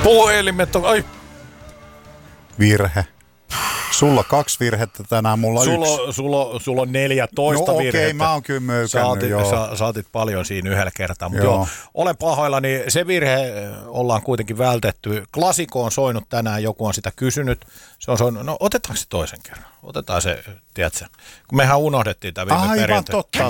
Puhelimet on... Ai. Virhe. Sulla 2 virhettä tänään, mulla yksi. Sulla on 14 virhettä. Okei, mä oon kyllä möykännyt, Saatit paljon siinä yhdellä kertaa, mutta joo, olen pahoillani. Se virhe ollaan kuitenkin vältetty. Klasiko on soinut tänään, joku on sitä kysynyt. Se on soinut, no otetaanko se toisen kerran? Otetaan se, tiedätkö? Kun mehän unohdettiin tämä viime perjantai. Aivan totta.